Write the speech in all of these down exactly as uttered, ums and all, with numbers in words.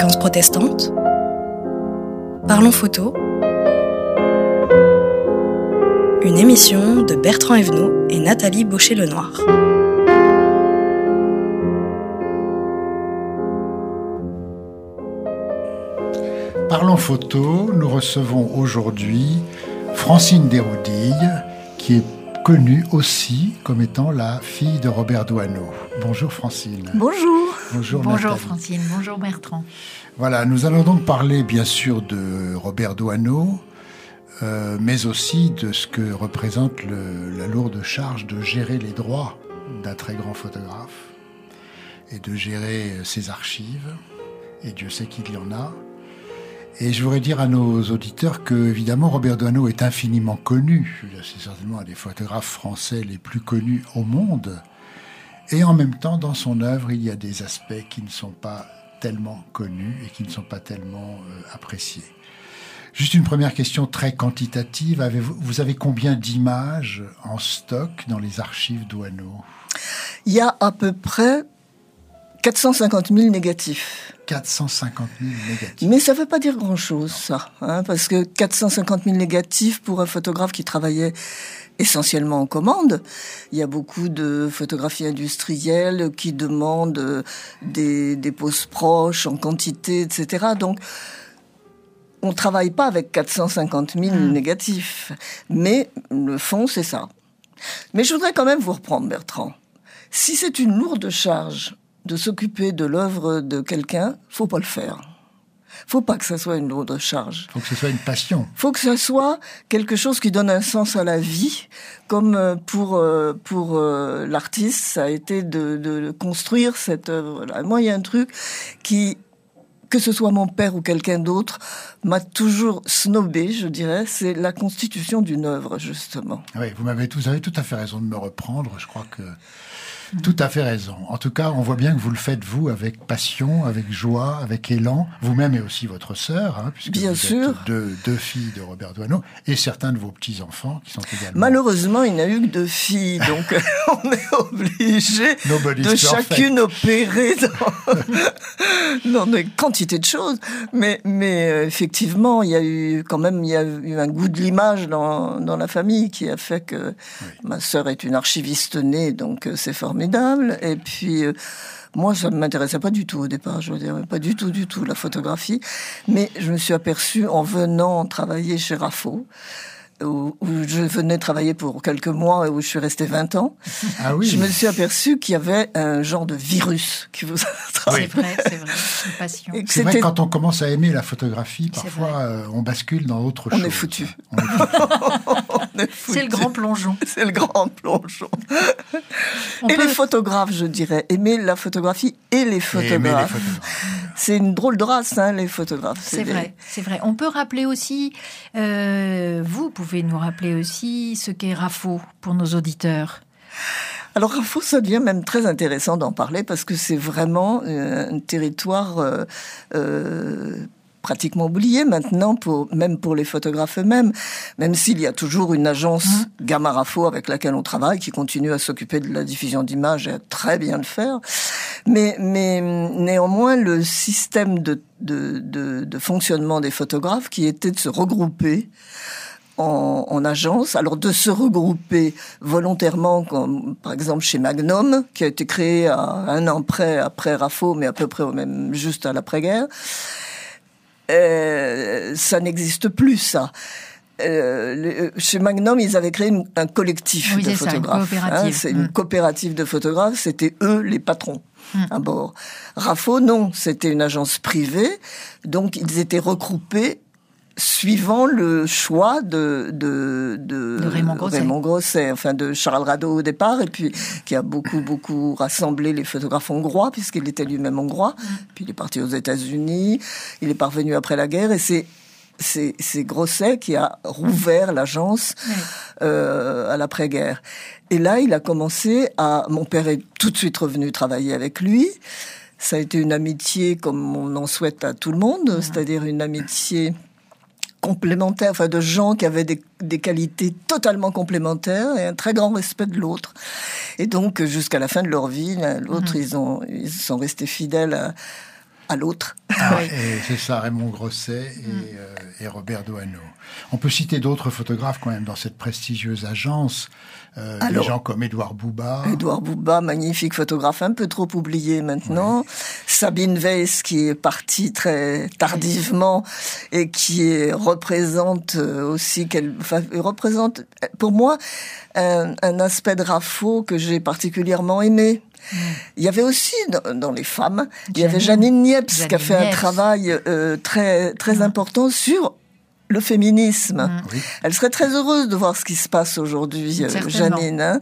fréquence protestante. Parlons photo. Une émission de Bertrand Evenot et Nathalie Baucher-Lenoir. Parlons photo, nous recevons aujourd'hui Francine Desroudilles, qui est connue aussi comme étant la fille de Robert Doisneau. Bonjour Francine. Bonjour. Bonjour, Bonjour Nathalie. Francine, bonjour Bertrand. Voilà, nous allons donc parler bien sûr de Robert Doisneau, euh, mais aussi de ce que représente le, la lourde charge de gérer les droits d'un très grand photographe et de gérer ses archives, et Dieu sait qu'il y en a. Et je voudrais dire à nos auditeurs que, évidemment, Robert Doisneau est infiniment connu. C'est certainement un des photographes français les plus connus au monde. Et en même temps, dans son œuvre, il y a des aspects qui ne sont pas tellement connus et qui ne sont pas tellement euh, appréciés. Juste une première question très quantitative. Avez-vous, vous avez combien d'images en stock dans les archives Doisneau ? Il y a à peu près quatre cent cinquante mille négatifs. quatre cent cinquante mille négatifs. Mais ça ne veut pas dire grand-chose, ça. Hein, parce que quatre cent cinquante mille négatifs pour un photographe qui travaillait essentiellement en commande. Il y a beaucoup de photographies industrielles qui demandent des, des poses proches en quantité, et cetera. Donc, on ne travaille pas avec quatre cent cinquante mille mmh. négatifs. Mais le fond, c'est ça. Mais je voudrais quand même vous reprendre, Bertrand. Si c'est une lourde charge de s'occuper de l'œuvre de quelqu'un, faut pas le faire. Faut pas que ça soit une lourde charge. Faut que ce soit une passion. Faut que ça soit quelque chose qui donne un sens à la vie, comme pour pour l'artiste, ça a été de, de construire cette œuvre-là. Moi, il y a un truc qui, que ce soit mon père ou quelqu'un d'autre, m'a toujours snobé, je dirais, c'est la constitution d'une œuvre, justement. Oui, vous m'avez vous avez tout à fait raison de me reprendre. Je crois que tout à fait raison. En tout cas, on voit bien que vous le faites, vous, avec passion, avec joie, avec élan. Vous-même et aussi votre sœur, hein, puisque bien vous sûr. êtes deux, deux filles de Robert Doisneau, et certains de vos petits-enfants qui sont également... Malheureusement, il n'y a eu que deux filles, donc on est obligé de chacune opérer dans... dans des quantités de choses. Mais, mais euh, effectivement, il y a eu quand même il y a eu un goût de l'image dans, dans la famille qui a fait que oui. Ma sœur est une archiviste née, donc euh, c'est formidable. Et puis, euh, moi, ça ne m'intéressait pas du tout au départ, je veux dire, pas du tout, du tout, la photographie. Mais je me suis aperçue en venant travailler chez Rafo, où, où je venais travailler pour quelques mois et où je suis restée vingt ans. Ah oui. Je me suis aperçue qu'il y avait un genre de virus qui vous attrape. C'est vrai, c'est vrai, une passion. C'est c'était... vrai que quand on commence à aimer la photographie, parfois euh, on bascule dans autre on chose. Est foutu. On est foutu. On est foutu. C'est le grand plongeon. C'est le grand plongeon. On et peut... les photographes, je dirais. Aimer la photographie et les photographes. Et aimer les photographes. C'est une drôle de race, hein, les photographes. C'est, c'est vrai, des... c'est vrai. On peut rappeler aussi, euh, vous pouvez nous rappeler aussi ce qu'est Rafo pour nos auditeurs. Alors Rafo, ça devient même très intéressant d'en parler parce que c'est vraiment un territoire euh, euh, pratiquement oublié maintenant, pour, même pour les photographes eux-mêmes, même s'il y a toujours une agence mmh. Gamma Rafo avec laquelle on travaille, qui continue à s'occuper de la diffusion d'images et à très bien le faire. Mais, mais néanmoins, le système de, de, de, de fonctionnement des photographes qui était de se regrouper En, en agence, alors de se regrouper volontairement, comme par exemple chez Magnum, qui a été créé à un an près après Rafo, mais à peu près au même, juste à l'après-guerre. Euh, ça n'existe plus, ça. Euh, le, chez Magnum, ils avaient créé une, un collectif oui, de c'est photographes. Ça, une hein, c'est mmh. une coopérative de photographes. C'était eux les patrons mmh. à bord. Rafo, non, c'était une agence privée, donc ils étaient regroupés suivant le choix de de, de, de Raymond Grosset. Raymond Grosset, enfin de Charles Rado au départ, et puis qui a beaucoup beaucoup rassemblé les photographes hongrois puisqu'il était lui-même hongrois. Mmh. Puis il est parti aux États-Unis, il est parvenu après la guerre, et c'est c'est, c'est Grosset qui a rouvert l'agence mmh. euh, à l'après-guerre. Et là, il a commencé à... Mon père est tout de suite revenu travailler avec lui. Ça a été une amitié comme on en souhaite à tout le monde, mmh. c'est-à-dire une amitié complémentaires, enfin de gens qui avaient des, des qualités totalement complémentaires et un très grand respect de l'autre. Et donc jusqu'à la fin de leur vie, l'un, l'autre, mmh. ils ont ils sont restés fidèles à, à l'autre. Ah, et c'est ça, Raymond Grosset et, mm. euh, et Robert Doisneau. On peut citer d'autres photographes quand même dans cette prestigieuse agence. Euh, Alors, des gens comme Édouard Bouba. Édouard Bouba, magnifique photographe, un peu trop oublié maintenant. Oui. Sabine Weiss, qui est partie très tardivement et qui représente aussi, qu'elle, enfin, représente pour moi un, un aspect de Raffo que j'ai particulièrement aimé. Mmh. Il y avait aussi dans, dans les femmes, Janine, il y avait Janine Niepce Janine qui a fait Niepce. un travail euh, très très mmh. important sur le féminisme. Mmh. Oui. Elle serait très heureuse de voir ce qui se passe aujourd'hui, euh, Janine. Hein.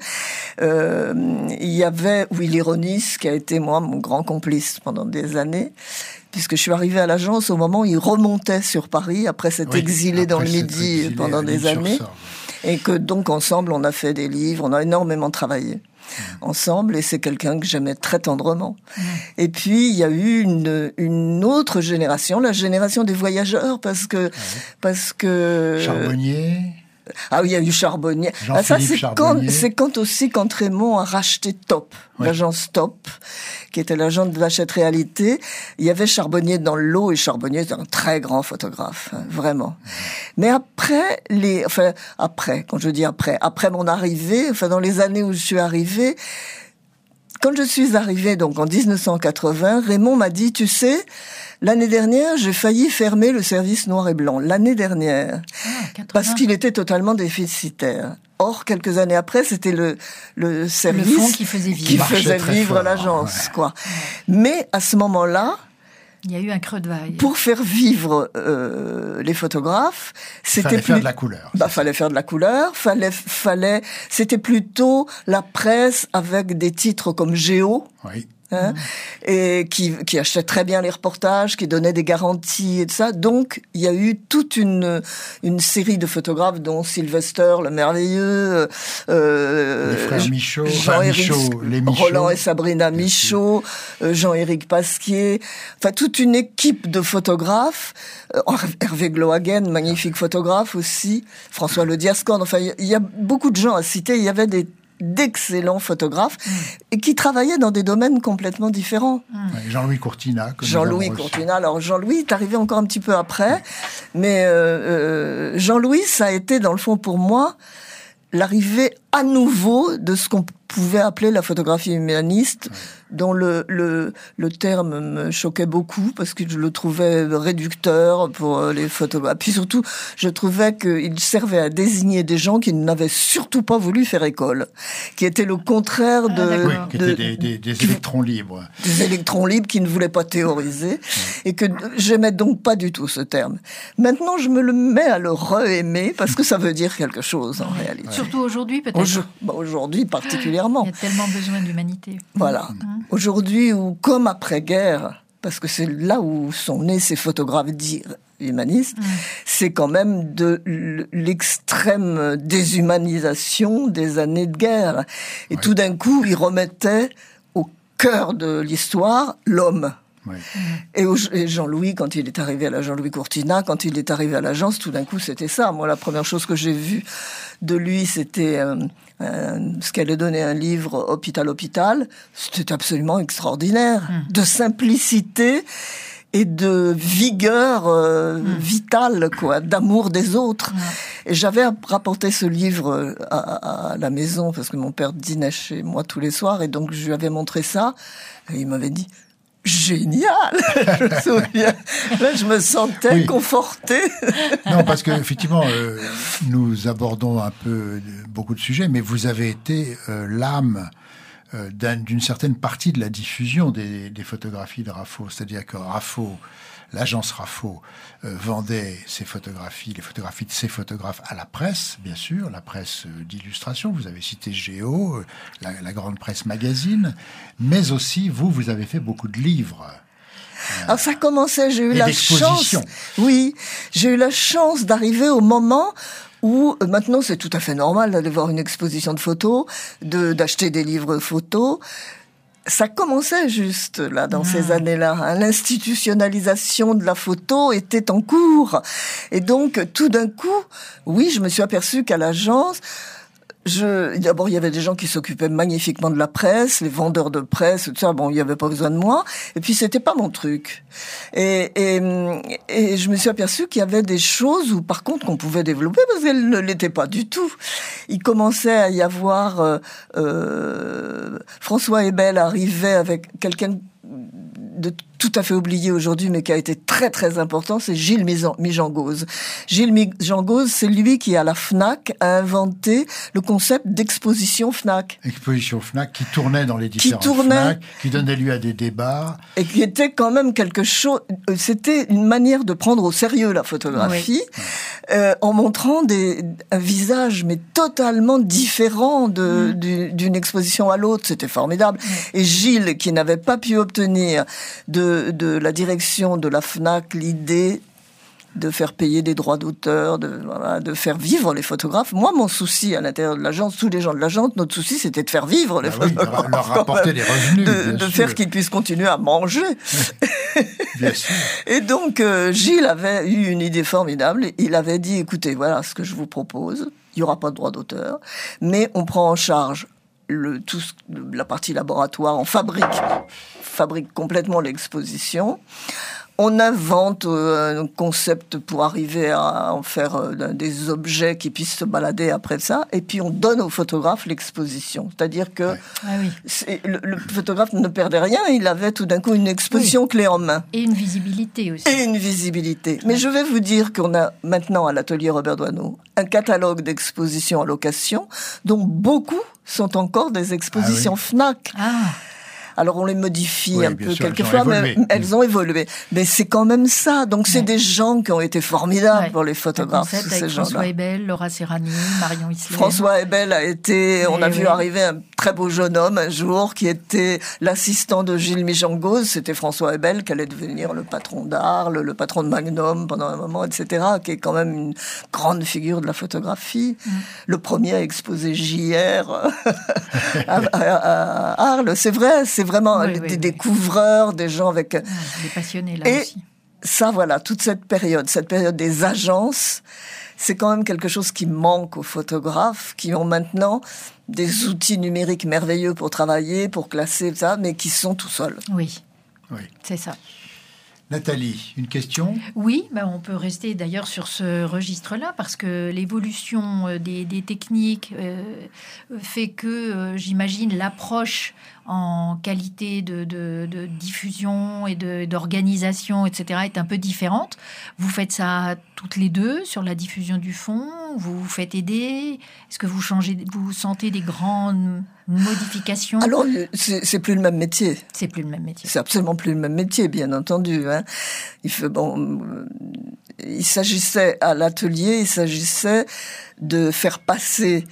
Euh, il y avait Willy Ronis, qui a été, moi, mon grand complice pendant des années, puisque je suis arrivée à l'agence au moment où il remontait sur Paris, après s'être oui, exilé dans le Midi exilé pendant des années. Ça, oui. Et que donc, ensemble, on a fait des livres, on a énormément travaillé. Mmh. ensemble, et c'est quelqu'un que j'aimais très tendrement. Mmh. Et puis, il y a eu une, une autre génération, la génération des voyageurs, parce que... Ah oui. parce que Charbonnier. Ah oui, il y a eu Charbonnier. Ah, ça, c'est quand, c'est quand aussi quand Raymond a racheté Top, oui. l'agence Top, qui était l'agence de Hachette Réalité. Il y avait Charbonnier dans le lot, et Charbonnier est un très grand photographe, hein, vraiment. Mmh. Mais après les, enfin, après, quand je dis après, après mon arrivée, enfin, dans les années où je suis arrivée, quand je suis arrivée, donc, en dix-neuf cent quatre-vingts, Raymond m'a dit, tu sais, l'année dernière, j'ai failli fermer le service noir et blanc. L'année dernière. Ah, parce qu'il était totalement déficitaire. Or, quelques années après, c'était le, le service le fond qui faisait vivre, qui faisait vivre fort, l'agence, ouais. quoi. Mais, à ce moment-là, il y a eu un creux de vague. Pour faire vivre euh, les photographes, c'était fallait plus... faire de la couleur. Bah, fallait faire de la couleur. Fallait, fallait. C'était plutôt la presse avec des titres comme Géo. Oui. Hein, mmh. et qui, qui achetait très bien les reportages, qui donnait des garanties et tout ça. Donc, il y a eu toute une, une série de photographes, dont Sylvester, le merveilleux, euh, les frères Michaud, Jean-Éric, Michaud, les Michaud, Roland et Sabrina Michaud, euh, Jean-Éric Pasquier, enfin, toute une équipe de photographes, euh, Hervé Glohagen, magnifique photographe aussi, François Le Diascorne, enfin, il y, y a beaucoup de gens à citer, il y avait des d'excellents photographes mmh. et qui travaillaient dans des domaines complètement différents. Mmh. Jean-Louis Courtina. Jean-Louis Courtina. Alors Jean-Louis est arrivé encore un petit peu après, mmh. mais euh, euh, Jean-Louis, ça a été dans le fond pour moi l'arrivée à nouveau de ce qu'on pouvait appeler la photographie humaniste, ouais. dont le, le, le terme me choquait beaucoup parce que je le trouvais réducteur pour les photographes. Puis surtout, je trouvais qu'il servait à désigner des gens qui n'avaient surtout pas voulu faire école, qui étaient le contraire de... Ah, oui, qui étaient des, des, des électrons libres. Des électrons libres qui ne voulaient pas théoriser, ouais. et que j'aimais donc pas du tout ce terme. Maintenant, je me le mets à le re-aimer parce que ça veut dire quelque chose en ouais. réalité. Surtout aujourd'hui, peut-être. Aujourd'hui, bah aujourd'hui particulièrement. Il y a tellement besoin d'humanité. Voilà. Mmh. Aujourd'hui, ou comme après-guerre, parce que c'est là où sont nés ces photographes dits humanistes, mmh. c'est quand même de l'extrême déshumanisation des années de guerre. Et ouais. tout d'un coup, ils remettaient au cœur de l'histoire l'homme. Ouais. Et, au, et Jean-Louis, quand il est arrivé à la Jean-Louis Courtina, quand il est arrivé à l'agence, tout d'un coup, c'était ça. Moi, la première chose que j'ai vue de lui, c'était euh, euh, ce qu'elle a donné un livre Hôpital Hôpital. C'était absolument extraordinaire, mmh. de simplicité et de vigueur euh, mmh. vitale, quoi, d'amour des autres. Mmh. Et j'avais rapporté ce livre à, à, à la maison parce que mon père dînait chez moi tous les soirs, et donc je lui avais montré ça. Et il m'avait dit: génial, je me souviens. Là, je me sentais oui. confortée. Non, parce que effectivement, euh, nous abordons un peu beaucoup de sujets, mais vous avez été euh, l'âme euh, d'un, d'une certaine partie de la diffusion des, des photographies de Raffo. C'est-à-dire que Raffo, l'agence Raffo, euh, vendait ses photographies, les photographies de ses photographes à la presse, bien sûr, la presse euh, d'illustration. Vous avez cité Géo, euh, la, la grande presse magazine, mais aussi vous, vous avez fait beaucoup de livres. Euh, Alors ça commençait, j'ai eu la chance. Oui, j'ai eu la chance d'arriver au moment où euh, maintenant c'est tout à fait normal d'aller voir une exposition de photos, de d'acheter des livres photos. Ça commençait juste là dans mmh. ces années-là. Hein. L'institutionnalisation de la photo était en cours, et donc tout d'un coup, oui, je me suis aperçue qu'à l'agence, Je, d'abord, il y avait des gens qui s'occupaient magnifiquement de la presse, les vendeurs de presse, tout ça. Bon, il n'y avait pas besoin de moi. Et puis, c'était pas mon truc. Et, et, et je me suis aperçue qu'il y avait des choses où, par contre, qu'on pouvait développer parce qu'elles ne l'étaient pas du tout. Il commençait à y avoir, euh, euh, François Ebel arrivait avec quelqu'un de tout à fait oublié aujourd'hui, mais qui a été très très important, c'est Gilles Mijangose. Gilles Mijangose, c'est lui qui, à la Fnac, a inventé le concept d'exposition Fnac. Exposition Fnac qui tournait dans les différents qui tournait, Fnac, qui donnait lieu à des débats. Et qui était quand même quelque chose... C'était une manière de prendre au sérieux la photographie, oui. euh, en montrant des, un visage, mais totalement différent de, mmh. du, d'une exposition à l'autre. C'était formidable. Mmh. Et Gilles, qui n'avait pas pu obtenir de de la direction de la Fnac l'idée de faire payer des droits d'auteur, de, voilà, de faire vivre les photographes. Moi, mon souci à l'intérieur de l'agence, tous les gens de l'agence, notre souci, c'était de faire vivre les ah photographes. Oui, leur rapporter des revenus, De, de faire qu'ils puissent continuer à manger. Bien sûr. Et donc, euh, Gilles avait eu une idée formidable. Il avait dit, écoutez, voilà ce que je vous propose. Il n'y aura pas de droit d'auteur, mais on prend en charge le, tout, la partie laboratoire, on fabrique fabrique complètement l'exposition. On invente euh, un concept pour arriver à en faire euh, des objets qui puissent se balader après ça, et puis on donne au photographe l'exposition. C'est-à-dire que ah oui. c'est, le, le photographe ne perdait rien, il avait tout d'un coup une exposition oui. clé en main. Et une visibilité aussi. Et une visibilité. Mais je vais vous dire qu'on a maintenant à l'atelier Robert Doisneau un catalogue d'expositions en location, dont beaucoup sont encore des expositions ah oui. Fnac. Ah. Alors on les modifie oui, un peu sûr, quelquefois, mais elles ont évolué. Mais c'est quand même ça. Donc c'est ouais. des gens qui ont été formidables ouais. pour les photographes. Concept ces avec gens-là. François Ebel, Laura Serrani, Marion Isler. François Ebel a été, on a oui. vu arriver un très beau jeune homme un jour qui était l'assistant de Gilles Mijangose. C'était François Ebel qui allait devenir le patron d'Arles, le patron de Magnum pendant un moment, et cetera. Qui est quand même une grande figure de la photographie. Mm. Le premier à exposer J R à, à, à Arles. C'est vrai, c'est vraiment oui, des oui, découvreurs, oui. des gens avec... Ouais, des passionnés, là et aussi. Ça, voilà, toute cette période, cette période des agences, c'est quand même quelque chose qui manque aux photographes, qui ont maintenant des outils numériques merveilleux pour travailler, pour classer, ça, mais qui sont tout seuls. Oui, oui. c'est ça. Nathalie, une question ? Oui, ben on peut rester d'ailleurs sur ce registre-là parce que l'évolution des, des techniques euh, fait que, euh, j'imagine, l'approche en qualité de, de, de diffusion et de, d'organisation, et cetera, est un peu différente. Vous faites ça toutes les deux sur la diffusion du fond. Vous vous faites aider. Est-ce que vous changez, vous sentez des grandes modifications ? Alors, c'est, c'est plus le même métier. C'est plus le même métier. C'est absolument plus le même métier, bien entendu. Hein. Il fait bon. Il s'agissait à l'atelier, il s'agissait de faire passer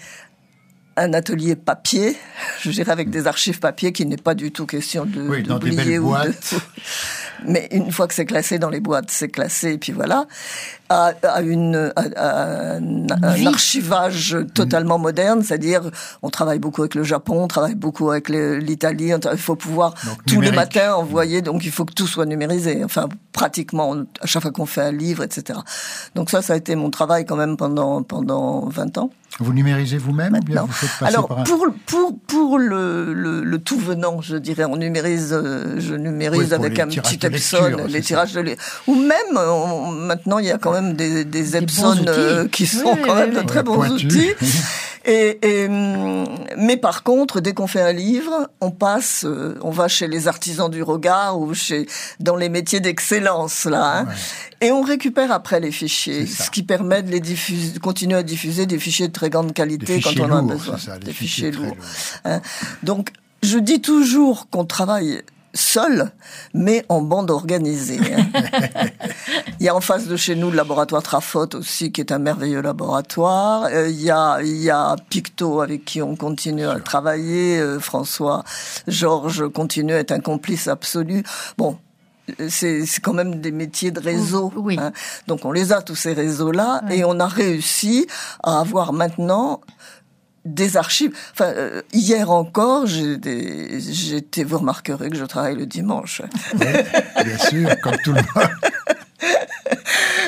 un atelier papier, je dirais avec des archives papier, qui n'est pas du tout question de oui, dans d'oublier des belles ou boîtes. De... Mais une fois que c'est classé dans les boîtes, c'est classé, et puis voilà, à, à, une, à, à un, un archivage totalement mmh. moderne, c'est-à-dire on travaille beaucoup avec le Japon, on travaille beaucoup avec le, l'Italie, il faut pouvoir donc, tous numérique. Les matins envoyer, donc il faut que tout soit numérisé, enfin pratiquement à chaque fois qu'on fait un livre, et cetera. Donc ça, ça a été mon travail quand même pendant, pendant vingt ans. Vous numérisez vous-même ou bien vous faites passer Alors, par un... pour, pour, pour le, le, le tout venant, je dirais, on numérise, je numérise oui, avec un petit Epson, les tirages de lecture. Ou même, on, maintenant, il y a quand même des, des Epson euh, qui sont oui, quand oui, même oui. de très bons pointu. outils. Et, et, mais par contre, dès qu'on fait un livre, on passe, on va chez les artisans du regard ou chez, dans les métiers d'excellence, là, hein, ouais. et on récupère après les fichiers, ce qui permet de les diffuser, de continuer à diffuser des fichiers de très grande qualité quand on en a besoin. Ça, des fichiers, fichiers lourds. Hein. Donc, je dis toujours qu'on travaille seul, mais en bande organisée. Hein. Il y a en face de chez nous le laboratoire Trafot aussi, qui est un merveilleux laboratoire. Euh, il y a, il y a Picto avec qui on continue à travailler. Euh, François, Georges continue à être un complice absolu. Bon. C'est, c'est quand même des métiers de réseau. Oui. Hein. Donc on les a, tous ces réseaux-là, oui. et on a réussi à avoir maintenant des archives. Enfin, euh, hier encore, j'ai des, j'étais, vous remarquerez que je travaille le dimanche. Oui, bien sûr, comme tout le monde. Et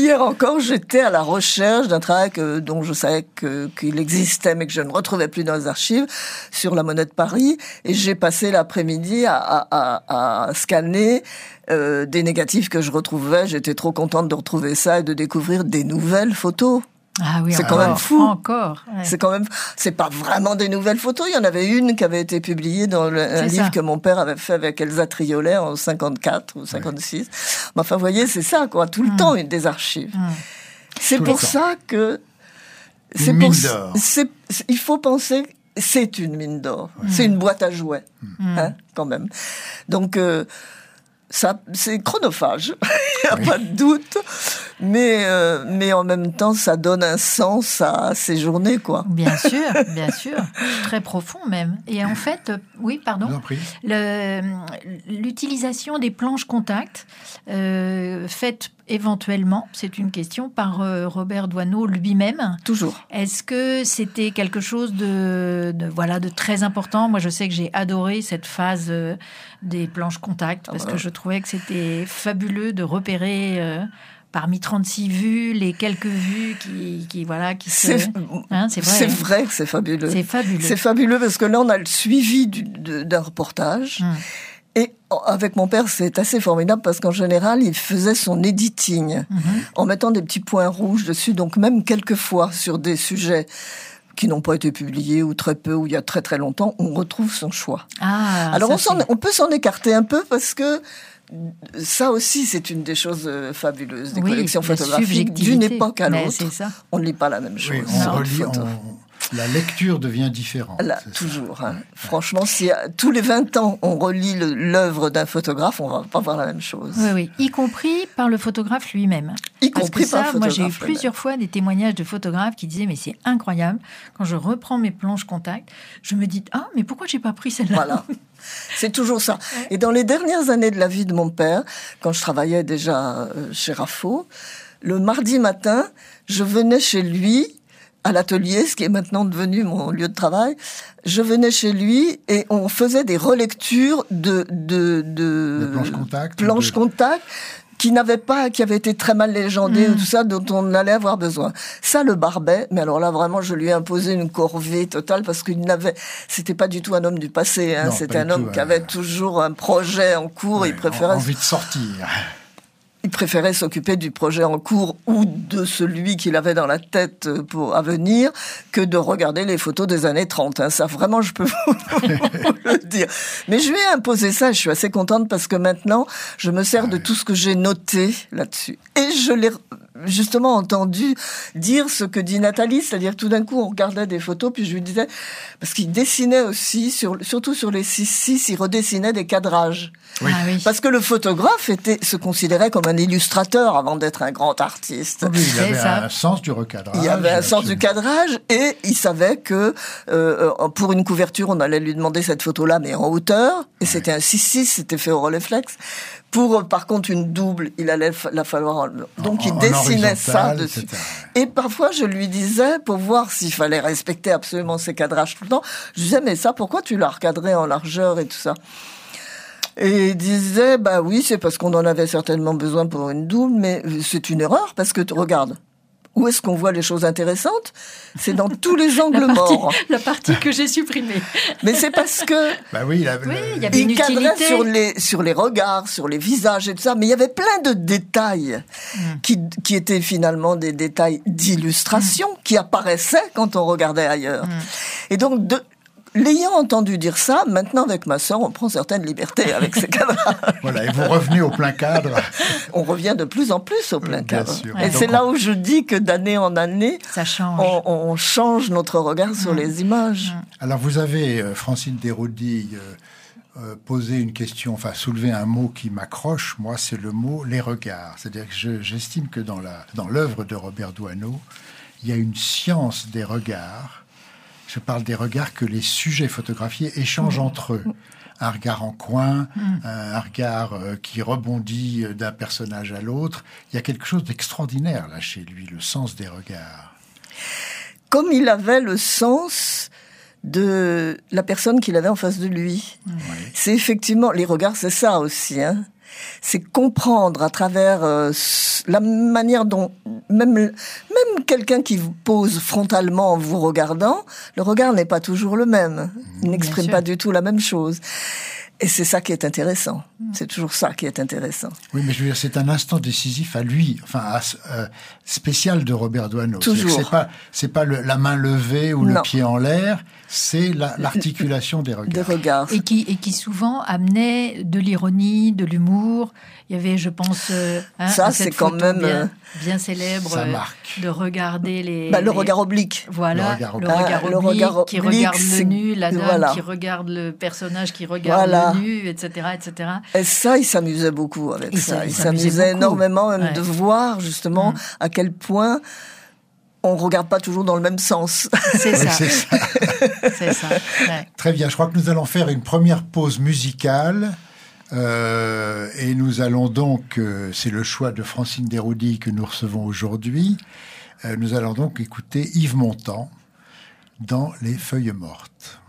hier encore, j'étais à la recherche d'un travail que, dont je savais que, qu'il existait, mais que je ne retrouvais plus dans les archives, sur la Monnaie de Paris. Et j'ai passé l'après-midi à, à, à, à scanner euh, des négatifs que je retrouvais. J'étais trop contente de retrouver ça et de découvrir des nouvelles photos. Ah oui, c'est encore, quand même fou. Encore. Ouais. C'est quand même, c'est pas vraiment des nouvelles photos. Il y en avait une qui avait été publiée dans le, un livre que mon père avait fait avec Elsa Triolet en cinquante-quatre ou cinquante-six. Oui. Mais enfin, vous voyez, c'est ça, quoi. Tout le mmh. temps, des archives. Mmh. C'est Tout pour ça que, c'est une pour, mine d'or. C'est, c'est, il faut penser, c'est une mine d'or. Mmh. C'est une boîte à jouets, mmh. hein, quand même. Donc, euh, ça, c'est chronophage, il n'y a oui. pas de doute, mais, euh, mais en même temps, ça donne un sens à ces journées, quoi. Bien sûr, bien sûr, très profond même. Et en fait, euh, oui, pardon, le, l'utilisation des planches contact, euh, faites éventuellement, c'est une question, par euh, Robert Doisneau lui-même. Toujours. Est-ce que c'était quelque chose de, de, voilà, de très important ? Moi, je sais que j'ai adoré cette phase euh, des planches contact, parce ah, que je trouvais que c'était fabuleux de repérer... Euh, parmi trente-six vues, les quelques vues qui, qui voilà, qui se... C'est, hein, c'est vrai. C'est vrai que c'est fabuleux. C'est fabuleux. C'est fabuleux parce que là, on a le suivi du, de, d'un reportage. Hum. Et avec mon père, c'est assez formidable parce qu'en général, il faisait son editing mm-hmm. en mettant des petits points rouges dessus. Donc même quelquefois sur des sujets qui n'ont pas été publiés ou très peu, ou il y a très très longtemps, on retrouve son choix. Ah, Alors ça, on, s'en, on peut s'en écarter un peu parce que ça aussi, c'est une des choses fabuleuses des oui, collections photographiques d'une époque à l'autre. C'est ça. On ne lit pas la même chose. Oui, on relit, on, la lecture devient différente. Là, toujours. Hein. Franchement, si à, tous les vingt ans, on relit le, l'œuvre d'un photographe, on ne va pas voir la même chose. Oui, oui. Y compris par le photographe lui-même. Y Parce compris que ça, par le photographe. Moi, j'ai eu plusieurs fois des témoignages de photographes qui disaient « Mais c'est incroyable, quand je reprends mes planches contact, je me dis « Ah, mais pourquoi je n'ai pas pris celle-là ?» Voilà. C'est toujours ça. Et dans les dernières années de la vie de mon père, quand je travaillais déjà chez Raffaud, le mardi matin, je venais chez lui, à l'atelier, ce qui est maintenant devenu mon lieu de travail. Je venais chez lui et on faisait des relectures de... de, de, de planches contact. Planches de... contact. qui n'avaient pas, qui avaient été très mal légendées, mmh. tout ça, dont on allait avoir besoin. Ça, le Barbet, mais alors là, vraiment, je lui ai imposé une corvée totale parce qu'il n'avait, c'était pas du tout un homme du passé, hein. Non, c'était un homme tout, qui avait euh... toujours un projet en cours, ouais, il préférait... envie de sortir. Il préférait s'occuper du projet en cours ou de celui qu'il avait dans la tête pour à venir que de regarder les photos des années trente. Hein. Ça, vraiment, je peux vous le dire. Mais je lui ai imposé ça. Je suis assez contente parce que maintenant, je me sers de tout ce que j'ai noté là-dessus. Et je l'ai justement entendu dire ce que dit Nathalie, c'est-à-dire tout d'un coup, on regardait des photos, puis je lui disais, parce qu'il dessinait aussi, sur, surtout sur les six six, il redessinait des cadrages. Oui. Ah oui. Parce que le photographe était, se considérait comme un illustrateur avant d'être un grand artiste. Oui, il avait un sens du recadrage. Il avait un sens du cadrage et il savait que euh, pour une couverture, on allait lui demander cette photo-là, mais en hauteur. Et ouais. C'était un six six, c'était fait au Rolleiflex. Pour, par contre, une double, il allait la falloir... Donc, en, il dessinait ça dessus. et cetera. Et parfois, je lui disais, pour voir s'il fallait respecter absolument ses cadrages tout le temps, je disais, mais ça, pourquoi tu l'as recadré en largeur et tout ça ? Et il disait, bah oui, c'est parce qu'on en avait certainement besoin pour une double, mais c'est une erreur, parce que, regarde, où est-ce qu'on voit les choses intéressantes ? C'est dans tous les angles la partie, morts. La partie que j'ai supprimée. Mais c'est parce que... Bah oui, il, avait, oui, il y avait une il cadrait utilité. sur les, sur les regards, sur les visages et tout ça, mais il y avait plein de détails mm. qui, qui étaient finalement des détails d'illustration mm. qui apparaissaient quand on regardait ailleurs. Mm. Et donc, de... L'ayant entendu dire ça, maintenant avec ma sœur, on prend certaines libertés avec ces cadrages. Voilà, et vous revenez au plein cadre. On revient de plus en plus au plein Bien cadre. Sûr. Et ouais, c'est là où je dis que d'année en année, ça change. On, on change notre regard sur mmh. les images. Mmh. Alors vous avez, euh, Francine Desrodilles, euh, euh, posé une question, enfin soulevé un mot qui m'accroche, moi, c'est le mot « les regards ». C'est-à-dire que je, j'estime que dans, la, dans l'œuvre de Robert Doisneau, il y a une science des regards. Je parle des regards que les sujets photographiés échangent mmh. entre eux. Un regard en coin, mmh. un regard euh, qui rebondit d'un personnage à l'autre. Il y a quelque chose d'extraordinaire là chez lui, le sens des regards. Comme il avait le sens de la personne qu'il avait en face de lui. Mmh. Oui. C'est effectivement, les regards, c'est ça aussi, hein. c'est comprendre à travers euh, la manière dont même même quelqu'un qui vous pose frontalement en vous regardant, le regard n'est pas toujours le même. Il n'exprime pas du tout la même chose. Et c'est ça qui est intéressant. C'est toujours ça qui est intéressant. Oui, mais je veux dire, c'est un instant décisif à lui, enfin, à, euh, spécial de Robert Doisneau. Toujours. C'est pas, c'est pas le, la main levée ou non. le pied en l'air, c'est la, l'articulation des regards. Des regards. Et qui, et qui souvent amenait de l'ironie, de l'humour. Il y avait, je pense, euh, hein, ça, cette c'est quand photo même bien, bien célèbre ça marque. de regarder les. Bah, le les... regard oblique. Voilà, le regard le oblique, regard ah, le oblique regard qui oblique, regarde le nu, la dame voilà. qui regarde le personnage qui regarde voilà. le nu, et cetera, et cetera. Et ça, il s'amusait beaucoup avec Et ça. ça, Il, il s'amusait, s'amusait énormément même ouais. de voir justement mmh. à quel point on regarde pas toujours dans le même sens. C'est ça. Oui, c'est ça. c'est ça. Ouais. Très bien. Je crois que nous allons faire une première pause musicale. Euh, et nous allons donc, euh, c'est le choix de Francine Desroudy que nous recevons aujourd'hui. Euh, nous allons donc écouter Yves Montand dans Les Feuilles mortes.